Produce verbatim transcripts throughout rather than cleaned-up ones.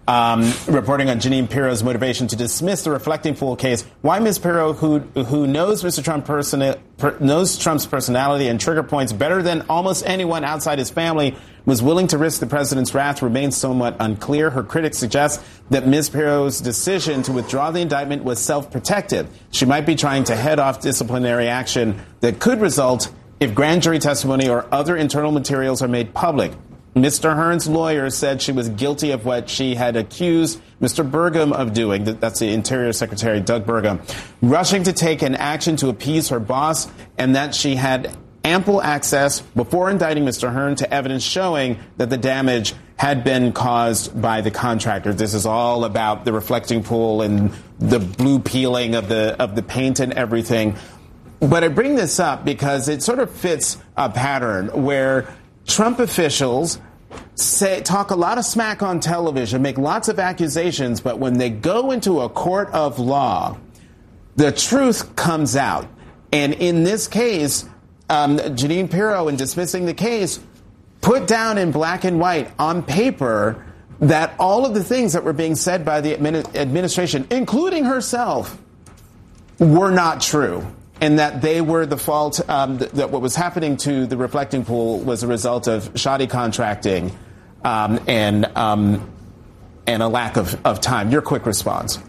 um, reporting on Jeanine Pirro's motivation to dismiss the Reflecting Fool case. Why Miz Pirro, who who knows Mister Trump person, per, knows Trump's personality and trigger points better than almost anyone outside his family, was willing to risk the president's wrath remains somewhat unclear. Her critics suggest that Miz Pirro's decision to withdraw the indictment was self-protective. She might be trying to head off disciplinary action that could result if grand jury testimony or other internal materials are made public. Mister Hearn's lawyer said she was guilty of what she had accused Mister Burgum of doing. That's the Interior Secretary, Doug Burgum, rushing to take an action to appease her boss, and that she had ample access before indicting Mister Hearn to evidence showing that the damage had been caused by the contractor. This is all about the reflecting pool and the blue peeling of the of the paint and everything. But I bring this up because it sort of fits a pattern where Trump officials say, talk a lot of smack on television, make lots of accusations, but when they go into a court of law, the truth comes out. And in this case, um, Jeanine Pirro, in dismissing the case, put down in black and white on paper that all of the things that were being said by the admin- administration, including herself, were not true. And that they were the fault, um, th- that what was happening to the reflecting pool was a result of shoddy contracting um, and um, and a lack of, of time. Your quick response.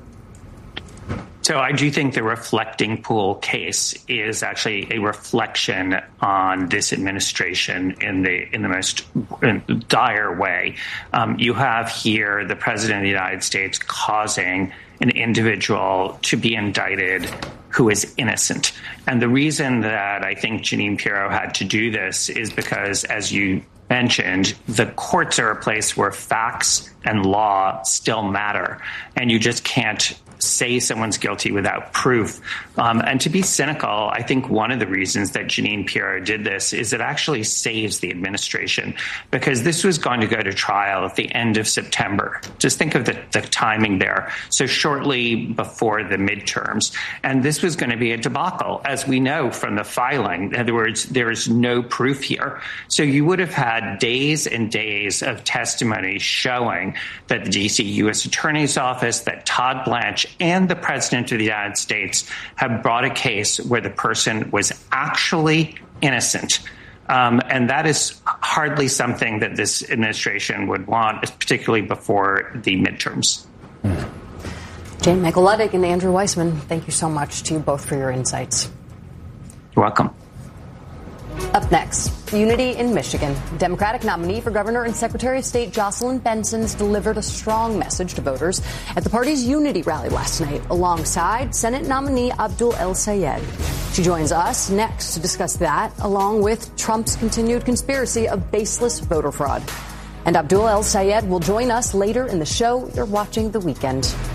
So I do think the reflecting pool case is actually a reflection on this administration in the in the most dire way. Um, you have here the president of the United States causing an individual to be indicted who is innocent. And the reason that I think Jeanine Pirro had to do this is because, as you mentioned, the courts are a place where facts and law still matter. And you just can't say someone's guilty without proof. Um, and to be cynical, I think one of the reasons that Jeanine Pirro did this is it actually saves the administration, because this was going to go to trial at the end of September. Just think of the, the timing there. So shortly before the midterms. And this was going to be a debacle, as we know from the filing. In other words, there is no proof here. So you would have had days and days of testimony showing that the D C U S Attorney's Office, that Todd Blanche, and the President of the United States have brought a case where the person was actually innocent. Um, and that is hardly something that this administration would want, particularly before the midterms. Jane Michael Ludwig and Andrew Weissman, thank you so much to you both for your insights. You're welcome. Up next, unity in Michigan. Democratic nominee for governor and Secretary of State Jocelyn Benson's delivered a strong message to voters at the party's unity rally last night, alongside Senate nominee Abdul El-Sayed. She joins us next to discuss that, along with Trump's continued conspiracy of baseless voter fraud. And Abdul El-Sayed will join us later in the show. You're watching The Weekend.